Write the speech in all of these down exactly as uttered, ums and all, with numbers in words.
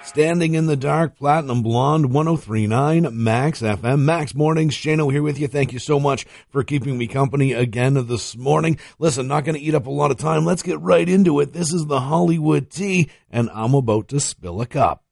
Standing in the Dark, Platinum Blonde, one oh three point nine Max F M. Max Mornings, Shano here with you. Thank you so much for keeping me company again this morning. Listen, not going to eat up a lot of time. Let's get right into it. This is the Hollywood Tea, and I'm about to spill a cup.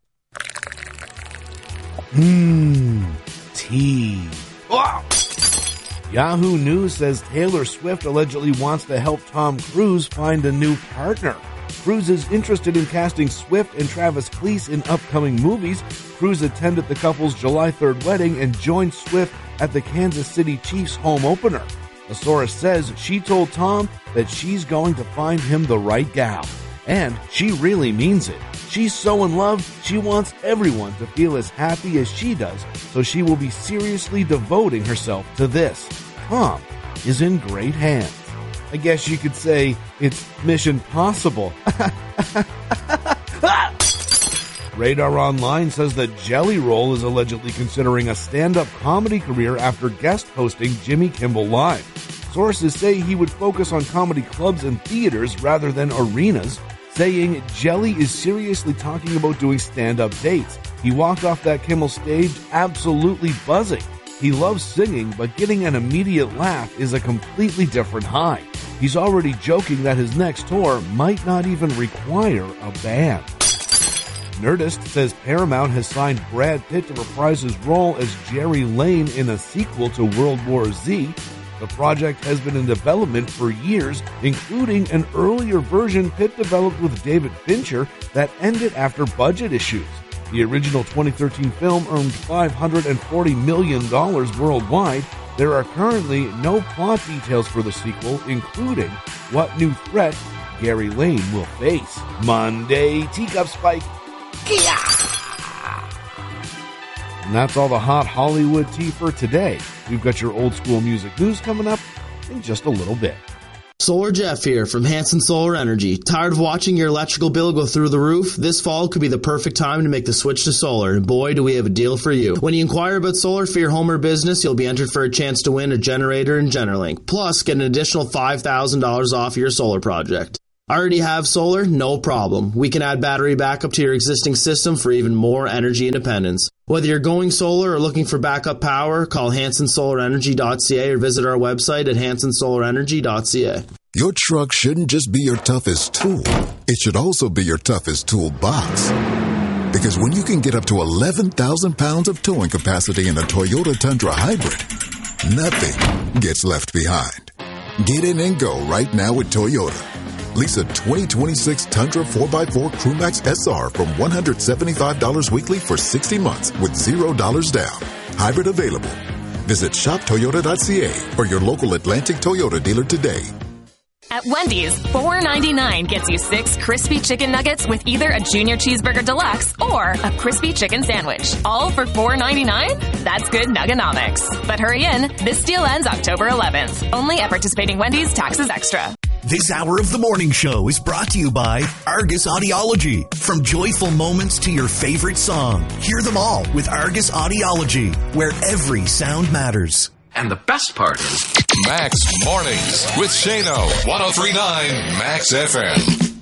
Mmm, tea. Oh! Yahoo News says Taylor Swift allegedly wants to help Tom Cruise find a new partner. Cruise is interested in casting Swift and Travis Cleese in upcoming movies. Cruise attended the couple's July third wedding and joined Swift at the Kansas City Chiefs home opener. A source says she told Tom that she's going to find him the right gal. And she really means it. She's so in love, she wants everyone to feel as happy as she does, so she will be seriously devoting herself to this. Tom is in great hands. I guess you could say it's mission possible. Radar Online says that Jelly Roll is allegedly considering a stand-up comedy career after guest hosting Jimmy Kimmel Live. Sources say he would focus on comedy clubs and theaters rather than arenas, saying Jelly is seriously talking about doing stand-up dates. He walked off that Kimmel stage absolutely buzzing. He loves singing, but getting an immediate laugh is a completely different high. He's already joking that his next tour might not even require a band. Nerdist says Paramount has signed Brad Pitt to reprise his role as Jerry Lane in a sequel to World War Z. The project has been in development for years, including an earlier version Pitt developed with David Fincher that ended after budget issues. The original twenty thirteen film earned five hundred forty million dollars worldwide. There are currently no plot details for the sequel, including what new threat Gary Lane will face. Monday, Teacup Spike. Kia! And that's all the hot Hollywood tea for today. We've got your old school music news coming up in just a little bit. Solar Jeff here from Hanson Solar Energy. Tired of watching your electrical bill go through the roof? This fall could be the perfect time to make the switch to solar, and boy, do we have a deal for you. When you inquire about solar for your home or business, you'll be entered for a chance to win a generator and Generlink. Plus, get an additional five thousand dollars off your solar project. Already have solar? No problem. We can add battery backup to your existing system for even more energy independence. Whether you're going solar or looking for backup power, call Hanson Solar Energy dot C A or visit our website at Hanson Solar Energy dot C A. Your truck shouldn't just be your toughest tool. It should also be your toughest toolbox. Because when you can get up to eleven thousand pounds of towing capacity in a Toyota Tundra Hybrid, nothing gets left behind. Get in and go right now with Toyota. Lease a twenty twenty-six Tundra four by four Crewmax S R from one hundred seventy-five dollars weekly for sixty months with zero dollars down. Hybrid available. Visit shop toyota dot C A or your local Atlantic Toyota dealer today. At Wendy's, four ninety-nine gets you six crispy chicken nuggets with either a Junior Cheeseburger Deluxe or a crispy chicken sandwich. All for four ninety-nine? That's good Nugganomics. But hurry in, this deal ends October eleventh. Only at participating Wendy's, taxes extra. This hour of the morning show is brought to you by Argus Audiology. From joyful moments to your favorite song, hear them all with Argus Audiology, where every sound matters. And the best part is Max Mornings with Shano, one oh three point nine Max F M.